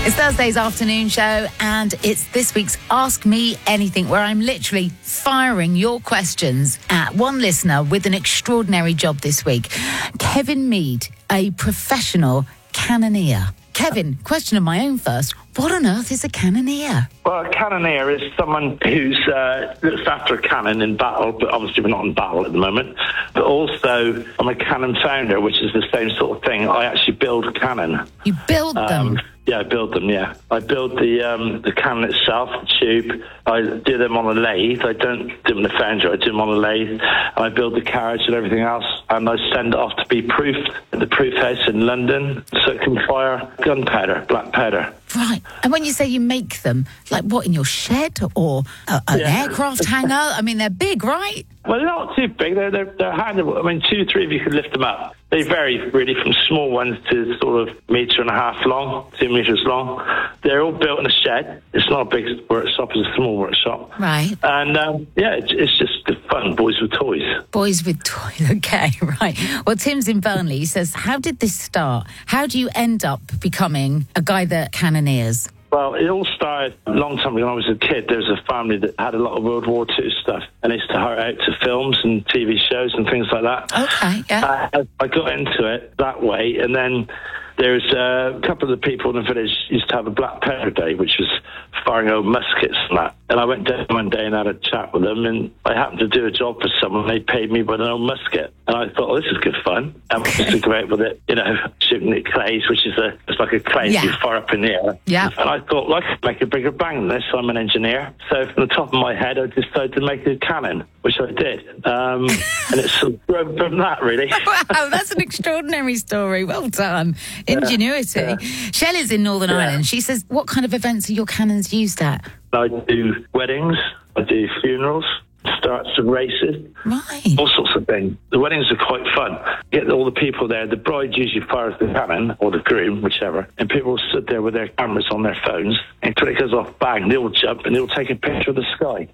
It's Thursday's afternoon show, and it's this week's Ask Me Anything, where I'm literally firing your questions at one listener with an extraordinary job this week. Kevin Mead, a professional cannoneer. Kevin, question of my own first. What on earth is a cannoneer? Well, a cannoneer is someone who's looks after a cannon in battle, but obviously we're not in battle at the moment. But also, I'm a cannon founder, which is the same sort of thing. I actually build a cannon. You build them? Yeah, I build them, yeah. I build the cannon itself, the tube. I do them on a lathe. I don't do them in the foundry. I do them on a lathe. And I build the carriage and everything else. And I send it off to be proofed at the proof house in London so it can fire gunpowder, black powder. Right. And when you say you make them, like what, in your shed or an aircraft hangar? I mean, they're big, right? Well, they're not too big. They're handleable. I mean, 2, 3 of you could lift them up. They vary really from small ones to sort of 1.5 meters long, 2 meters long. They're all built in a shed. It's not a big workshop, it's a small workshop. Right. And it's just good fun, boys with toys. Boys with toys, okay, right. Well, Tim's in Burnley. He says, how did this start? How do you end up becoming a guy that cannoneers? Well, it all started a long time ago. When I was a kid, there was a family that had a lot of World War II stuff, and they used to hire out to films and TV shows and things like that. Okay, yeah. I got into it that way, and then there's a couple of the people in the village used to have a black powder day, which was firing old muskets and that. And I went down one day and had a chat with them, and I happened to do a job for someone. They paid me with an old musket. And I thought, oh, this is good fun. And we used to go out with it, shooting at clays, which is it's like a clay you fire up in the air. Yeah. And I thought, well, I could make a bigger bang than this. I'm an engineer. So from the top of my head, I decided to make a cannon, which I did. And it's sort of grown from that, really. Wow, that's an extraordinary story. Well done. Ingenuity. Yeah. Shelley's in Northern Ireland. She says, what kind of events are your cannons used at? I do weddings, I do funerals, starts and races, right? All sorts of things. The weddings are quite fun. Get all the people there. The bride usually fires the cannon, or the groom, whichever, and people sit there with their cameras on their phones, and when it goes off, bang, they all jump and they'll take a picture of the sky.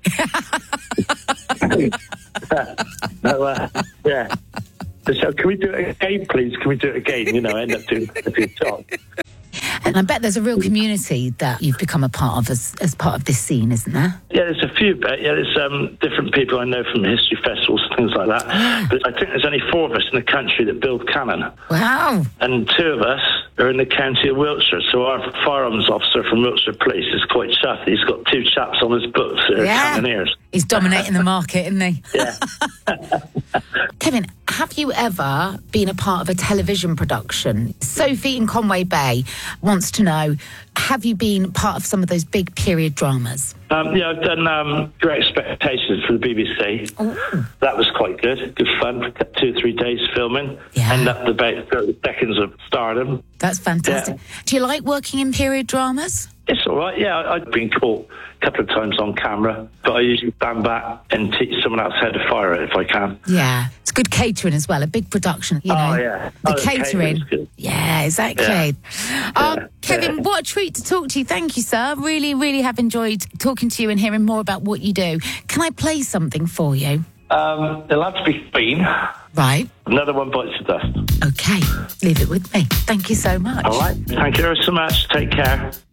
Yeah. So can we do it again, please? Can we do it again? End up doing a good job. And I bet there's a real community that you've become a part of as part of this scene, isn't there? Yeah, there's a few. Yeah, there's different people I know from history festivals, things like that. Yeah. But I think there's only 4 of us in the country that build cannon. Wow. And 2 of us are in the county of Wiltshire. So our firearms officer from Wiltshire Police is quite chuffed. He's got 2 chaps on his books that are cannoneers. He's dominating the market, isn't he? Yeah. Kevin, have you ever been a part of a television production? Sophie in Conway Bay wants to know, have you been part of some of those big period dramas? Yeah, I've done Great Expectations for the BBC. Ooh. That was quite good. Good fun. 2 or 3 days filming. Yeah. End up about 30 seconds of stardom. That's fantastic. Yeah. Do you like working in period dramas? It's all right, yeah. I've been caught a couple of times on camera, but I usually stand back and teach someone else how to fire it if I can. Yeah. It's good catering as well, a big production, you know. Oh, yeah. The catering. Yeah, exactly. Yeah. Kevin, what a treat to talk to you. Thank you, sir. Really, really have enjoyed talking to you and hearing more about what you do. Can I play something for you? It'll have to be Queen. Right. Another One Bites the Dust. Okay. Leave it with me. Thank you so much. All right. Thank you so much. Take care.